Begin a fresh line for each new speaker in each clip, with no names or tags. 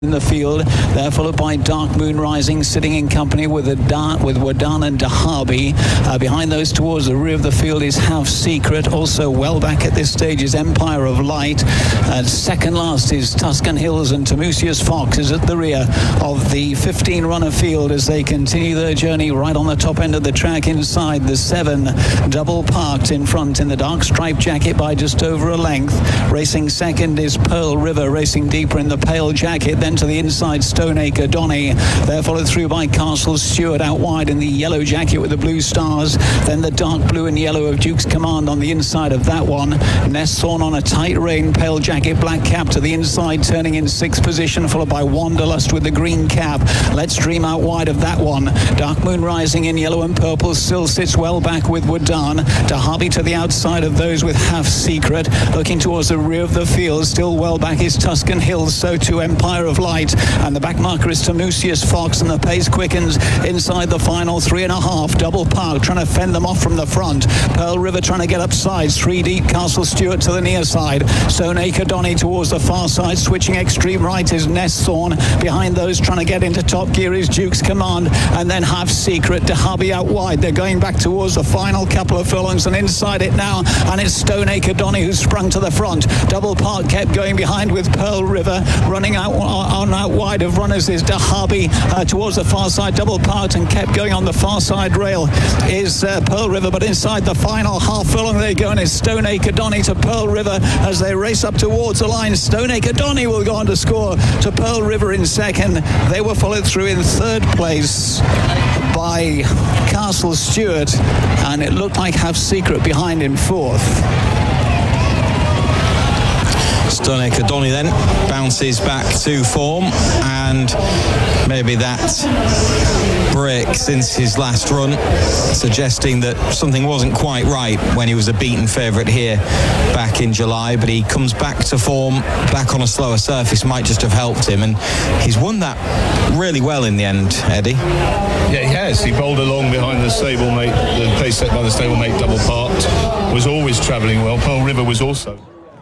in the field. They're followed by Dark Moon Rising, sitting in company with Wadan and Dahabi. Behind those, towards the rear of the field, is Half Secret. Also well back at this stage is Empire of Light. Second last is Tuscan Hills, and Tamusius Fox is at the rear of the 15-runner field as they continue their journey right on the top end of the track inside the 7. Double Parked in front in the dark striped jacket by just over a length. Racing second is Pearl River, racing deeper in the pale jacket. Then to the inside, Stoneacre Donny. They're followed through by Castle Stewart out wide in the yellow jacket with the blue stars. Then the dark blue and yellow of Duke's Command on the inside of that one. Nest Thorn on a tight rein, pale jacket, black cap to the inside, turning in 6th position, followed by Wanderlust with the green cap. Let's Dream out wide of that one. Dark Moon Rising in yellow and purple still sits well back with Wadan. Dahabi to the outside of those with Half Secret. Looking towards the rear of the field, still well back is Tuscan Hills, so too Empire of Light, and the back marker is Tamusius Fox, and the pace quickens inside the final 3.5. Double Park trying to fend them off from the front. Pearl River trying to get up sides, 3 deep. Castle Stewart to the near side. Stoneacre Donny towards the far side, switching extreme right is Nest Thorn. Behind those trying to get into top gear is Duke's Command, and then Half Secret. Dahabi out wide. They're going back towards the final couple of furlongs, and inside it now, and it's Stoneacre Donny who's sprung to the front. Double Park kept going behind with Pearl River. Running out wide of runners is Dahabi towards the far side. Double Parked and kept going on the far side rail is Pearl River, but inside the final half furlong they go, and it's Stoneacre Donny to Pearl River as they race up towards the line. Stoneacre Donny will go on to score to Pearl River in second. They were followed through in third place by Castle Stewart, and it looked like Half Secret behind in fourth.
Stoneacre Donny then bounces back to form, and maybe that break since his last run, suggesting that something wasn't quite right when he was a beaten favourite here back in July, but he comes back to form, back on a slower surface, might just have helped him, and he's won that really well in the end, Eddie.
Yeah, he has. He bowled along behind the stablemate, the pace set by the stablemate Double Parked, was always travelling well. Pearl River was also.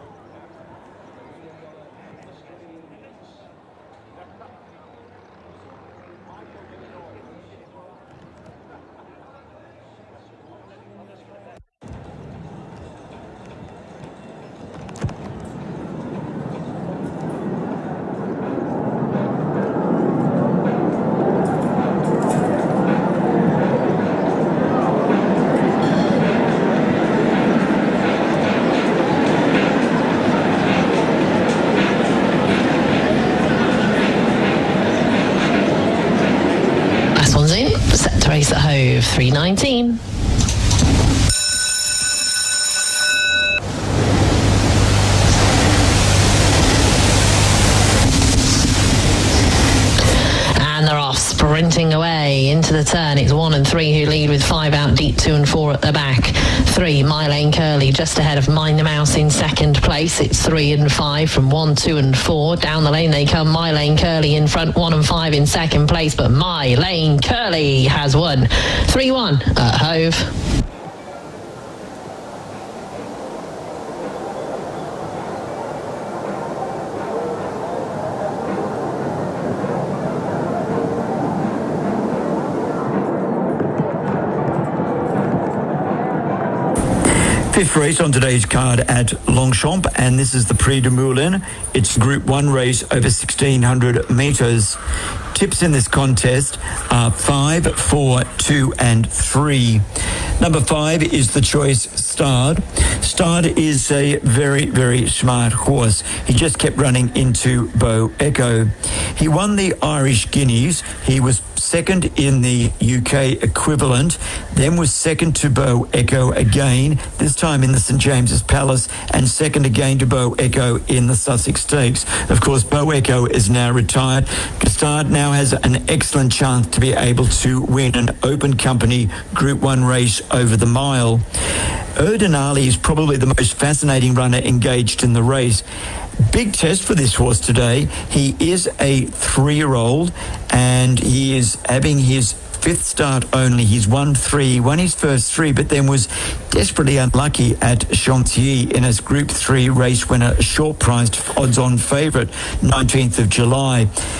Race at Hove, 3:19. And they're off, sprinting away into the turn. It's 1 and 3 who lead with 5 out deep, 2 and 4 at the back. 3, My Lane Curly, just ahead of Mind the Mouse in second place. It's 3 and 5 from 1, 2 and 4. Down the lane they come, My Lane Curly in front, 1 and 5 in second place, but My Lane Curly has won 3-1 at Hove.
Fifth race on today's card at Longchamp, and this is the Prix de Moulin. It's Group 1 race over 1,600 metres. Tips in this contest are 5, 4, 2 and 3. Number 5 is the choice Stard. Stard is a very, very smart horse. He just kept running into Bo Echo. He won the Irish Guineas. He was second in the UK equivalent, then was second to Bo Echo again, this time in the St James's Palace, and second again to Bo Echo in the Sussex Stakes. Of course, Bo Echo is now retired. Stard now has an excellent chance to be able to win an open company Group 1 race over the mile. Erdinali is probably the most fascinating runner engaged in the race. Big test for this horse today. He is a 3-year-old, and he is having his fifth start only. He's won his first three, but then was desperately unlucky at Chantilly in his Group 3 race winner, short-priced odds-on favourite, 19th of July.